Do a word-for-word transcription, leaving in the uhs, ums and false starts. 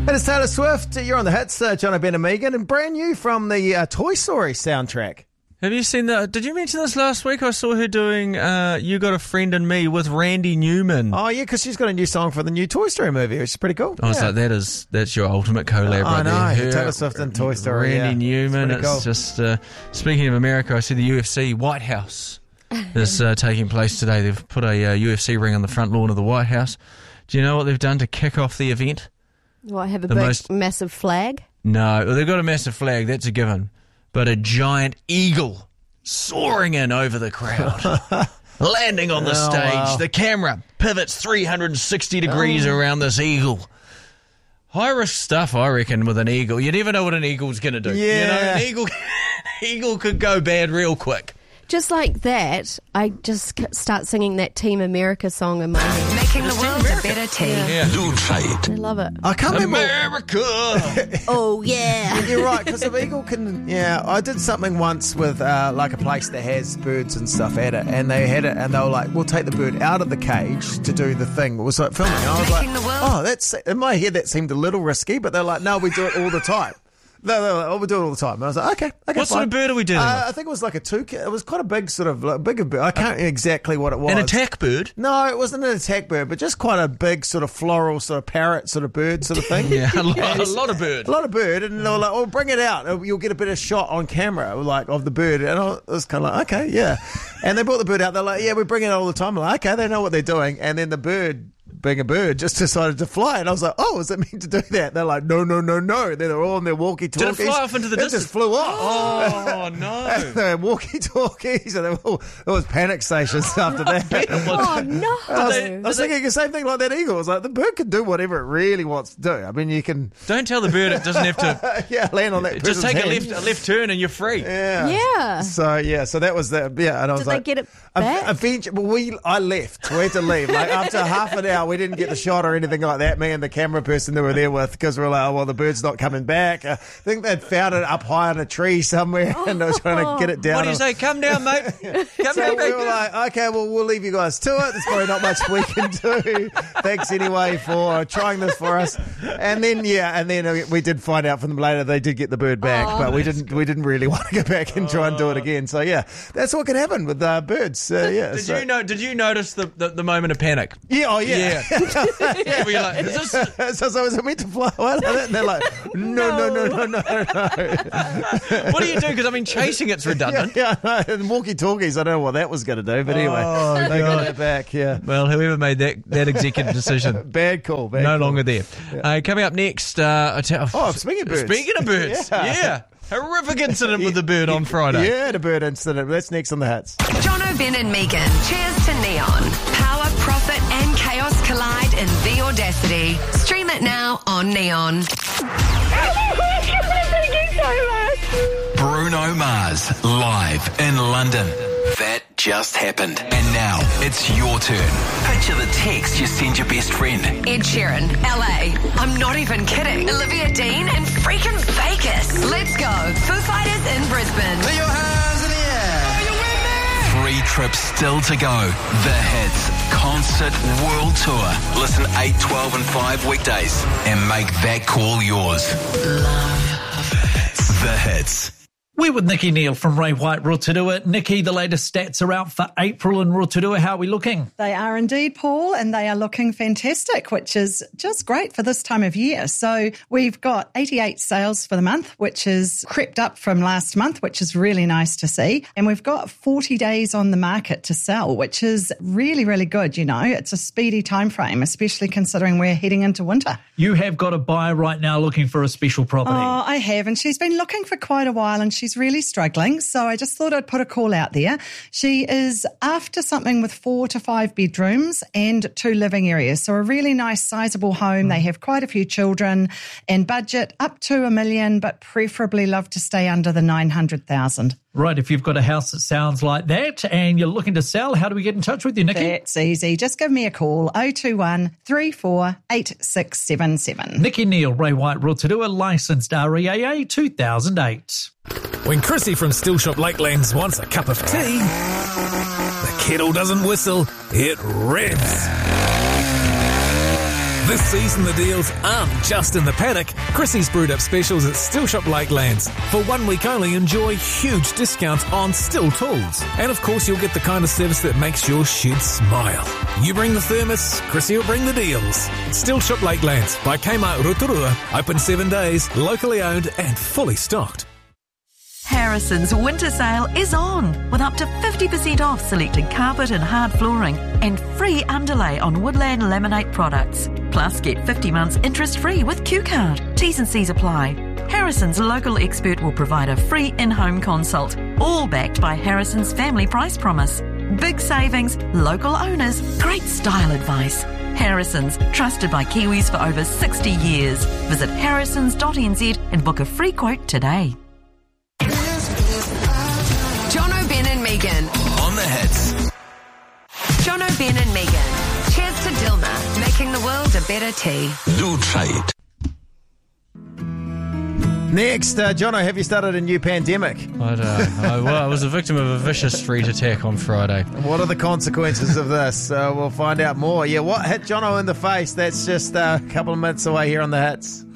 It is Taylor Swift. You're on the hits, uh, Jono, Ben and Megan, and brand new from the uh, Toy Story soundtrack. Have you seen that? Did you mention this last week? I saw her doing uh, You Got a Friend in Me with Randy Newman. Oh, yeah, because she's got a new song for the new Toy Story movie, which is pretty cool. I was yeah. like, that is, that's your ultimate collab uh, right I know, there. Her, Taylor Swift and Toy Story. Randy yeah. Newman. It's, It's cool. just, uh, speaking of America, I see the U F C White House is uh, taking place today. They've put a uh, U F C ring on the front lawn of the White House. Do you know what they've done to kick off the event? What, have a The big, most- massive flag? No, well, they've got a massive flag, that's a given. But a giant eagle soaring in over the crowd, landing on the Oh, stage. wow. The camera pivots three hundred sixty degrees Oh. around this eagle. High risk stuff, I reckon, with an eagle. You never know what an eagle's going to do. You know, Yeah. an eagle, eagle could go bad real quick. Just like that, I just c- start singing that Team America song in my head. Making the world a better team. Yeah. I love it. I can't remember. America. Oh, yeah. You're right, because the eagle can. Yeah, I did something once with uh, like a place that has birds and stuff at it, and they had it, and they were like, "We'll take the bird out of the cage to do the thing." It was like filming. And I was Making like, the world. "Oh, that's in my head. That seemed a little risky," but they're like, "No, we do it all the time." No, no, no, we do it all the time. And I was like, okay, okay, What sort fine. of bird are we dealing Uh, with? I think it was like a toucan. It was quite a big sort of like, bigger bird. I can't exactly what it was. An attack bird? No, it wasn't an attack bird, but just quite a big sort of floral sort of parrot sort of bird sort of thing. Yeah, a lot, a lot of bird. A lot of bird, and they were like, "Oh, bring it out! You'll get a better shot on camera, like of the bird." And I was kind of like, "Okay, yeah." And they brought the bird out. They're like, "Yeah, we bring it out all the time." I'm like, "Okay, they know what they're doing." And then the bird, being a bird, just decided to fly, and I was like, "Oh, is it meant to do that?" They're like, "No, no, no, no." Then they're all on their walkie-talkies. Did it fly off into the it distance? just flew off. Oh, no. They're walkie-talkies, and they were all, it was panic stations after that. Oh, no. I was, they- I was thinking the same thing like that eagle. I was like, the bird can do whatever it really wants to do. I mean, you can, Don't tell the bird it doesn't have to. yeah, land on that. Just person's take a hand. left, a left turn and you're free. Yeah. Yeah. So yeah, so that was the yeah, and I was Did they like, get it ev- back? Eventually, well, we I left. We had to leave. Like after half an hour, we didn't get the shot or anything like that. Me and the camera person that we were there with, because we were like, oh, well, the bird's not coming back. I think they'd found it up high on a tree somewhere, and they were trying to get it down. What do you say? Come down, mate. Come So down, we mate. were like, okay, well, we'll leave you guys to it. There's probably not much we can do. Thanks anyway for trying this for us. And then, yeah, and then we did find out from them later they did get the bird back, Oh, but we didn't we didn't really want to go back and try and do it again. So, yeah, that's what can happen with uh, birds. Uh, yeah, Did so- you know? Did you notice the, the, the moment of panic? Yeah, oh, yeah. Yeah. Were you like, is this, so, so was it meant to fly away like that? And they're like, no, no, no, no, no, no. what do you do? Because I mean, chasing it's redundant. Yeah, yeah, no, and walkie-talkies, I don't know what that was going to do, but anyway, Oh, they got God. it back, yeah. Well, whoever made that that executive decision, Bad call, bad no call. longer there. Uh, coming up next, uh, I tell- Oh, speaking of birds. Speaking of birds, Yeah. yeah. Horrific incident with the bird on Friday. Yeah, the bird incident. That's next on the hats. Jono, Ben and Megan. Cheers to Neon. Power, profit and chaos collide in The Audacity. Stream it now on Neon. Bruno Mars, live in London. That just happened. And now, it's your turn. Picture the text you send your best friend. Ed Sheeran, L A. I'm not even kidding. Olivia Dean and freaking Vegas. Let's go. Foo Fighters in Brisbane. Put your hands in the air. Oh, you win there. Three trips still to go. The Hits Concert World Tour. Listen eight, twelve and five weekdays and make that call yours. The Hits. We're with Nikki Neal from Ray White Rotorua. Nikki, the latest stats are out for April in Rotorua. How are we looking? They are indeed, Paul, and they are looking fantastic, which is just great for this time of year. So we've got eighty-eight sales for the month, which is crept up from last month, which is really nice to see. And we've got forty days on the market to sell, which is really, really good. You know, it's a speedy time frame, especially considering we're heading into winter. You have got a buyer right now looking for a special property. Oh, I have, and she's been looking for quite a while, and she's really struggling. So I just thought I'd put a call out there. She is after something with four to five bedrooms and two living areas. So a really nice, sizable home. They have quite a few children, and budget up to a million, but preferably love to stay under the nine hundred thousand. Right, if you've got a house that sounds like that and you're looking to sell, how do we get in touch with you, Nikki? That's easy. Just give me a call, oh two one, three four eight six seven seven. Nikki Neal, Ray White Rotorua, licensed R E A A two thousand eight. When Chrissy from Stillshop Lakelands wants a cup of tea, the kettle doesn't whistle, it revs. This season, the deals aren't just in the paddock. Chrissy's brewed up specials at Still Shop Lakelands. For one week only, enjoy huge discounts on Still tools. And of course, you'll get the kind of service that makes your shed smile. You bring the thermos, Chrissy will bring the deals. Still Shop Lakelands by Kmart Rotorua. Open seven days, locally owned and fully stocked. Harrison's winter sale is on with up to fifty percent off selected carpet and hard flooring and free underlay on Woodland Laminate products. Plus, get fifty months interest-free with Q-Card. T's and C's apply. Harrison's local expert will provide a free in-home consult, all backed by Harrison's Family Price Promise. Big savings, local owners, great style advice. Harrison's, trusted by Kiwis for over sixty years. Visit harrisons dot n z and book a free quote today. Jono, Ben and Megan. On the hits. Jono, Ben and Megan. Cheers to Dilma, making the world a better tea. Do trade. Next, uh, Jono, have you started a new pandemic? I don't know. I, well, I was a victim of a vicious street attack on Friday. What are the consequences of this? Uh, we'll find out more. Yeah, what hit Jono in the face? That's just uh, a couple of minutes away here on the hits.